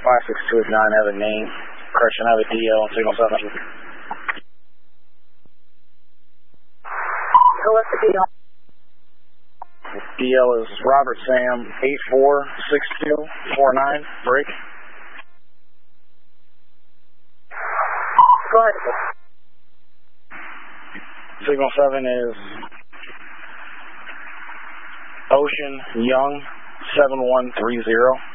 562 9, have a name. Correction, have a DL on signal 7. What's the DL? DL is Robert Sam 846249, break. Go ahead. Signal 7 is Ocean Young 7130.